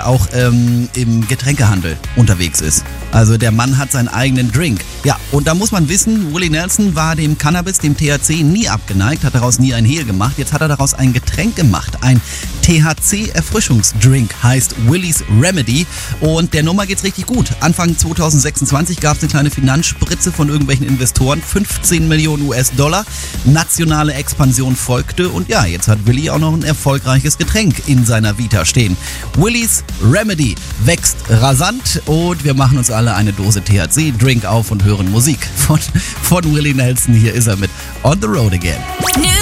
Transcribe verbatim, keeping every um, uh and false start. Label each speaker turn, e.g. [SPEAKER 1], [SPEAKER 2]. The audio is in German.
[SPEAKER 1] der auch ähm, im Getränkehandel unterwegs ist. Also der Mann hat seinen eigenen Drink. Ja, und da muss man wissen, Willie Nelson war dem Cannabis, dem T H C nie abgeneigt, hat daraus nie ein Hehl gemacht. Jetzt hat er daraus ein Getränk gemacht. Ein T H C-Erfrischungsdrink heißt Willie's Remedy und der Nummer geht's richtig gut. Anfang zwanzig sechsundzwanzig gab es eine kleine Finanzspritze von irgendwelchen Investoren, fünfzehn Millionen U S-Dollar. Nationale Expansion folgte und ja, jetzt hat Willie auch noch ein erfolgreiches Getränk in seiner Vita stehen. Willie's Remedy wächst rasant und wir machen uns alle eine Dose T H C-Drink auf und hören Musik von, von Willie Nelson. Hier ist er mit On the Road Again.